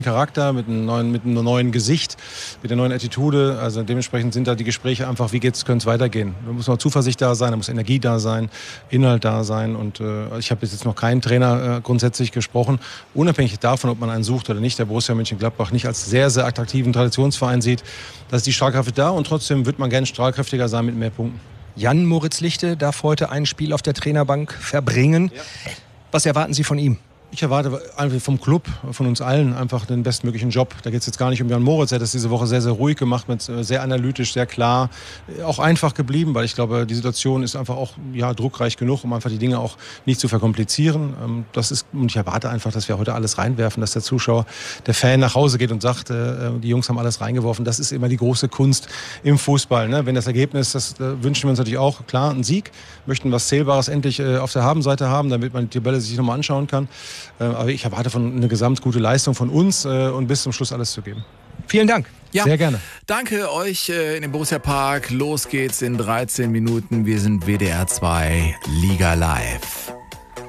Charakter, mit einem neuen Gesicht, mit der neuen Attitude. Also dementsprechend sind da die Gespräche einfach, wie könnte es weitergehen. Da muss noch Zuversicht da sein, da muss Energie da sein, Inhalt da sein. Und ich habe bis jetzt noch keinen Trainer grundsätzlich gesprochen, unabhängig davon, ob man einen sucht oder nicht, der Borussia Mönchengladbach nicht als sehr, sehr attraktiven Traditionsverein sieht. Da ist die Strahlkraft da und trotzdem wird man gerne strahlkräftiger sein mit mehr Punkten. Jan-Moritz Lichte darf heute ein Spiel auf der Trainerbank verbringen. Ja. Was erwarten Sie von ihm? Ich erwarte einfach vom Club, von uns allen einfach den bestmöglichen Job. Da geht es jetzt gar nicht um Jan Moritz. Er hat das diese Woche sehr, sehr ruhig gemacht, sehr analytisch, sehr klar, auch einfach geblieben, weil ich glaube, die Situation ist einfach auch druckreich genug, um einfach die Dinge auch nicht zu verkomplizieren. Und ich erwarte einfach, dass wir heute alles reinwerfen, dass der Zuschauer, der Fan nach Hause geht und sagt, die Jungs haben alles reingeworfen. Das ist immer die große Kunst im Fußball. Ne? Wenn das Ergebnis, das wünschen wir uns natürlich auch, klar, einen Sieg, möchten was Zählbares endlich auf der Habenseite haben, damit man die Tabelle sich nochmal anschauen kann. Aber ich erwarte eine gesamt gute Leistung von uns und bis zum Schluss alles zu geben. Vielen Dank. Ja, sehr gerne. Danke euch in dem Borussia Park. Los geht's in 13 Minuten. Wir sind WDR 2 Liga Live.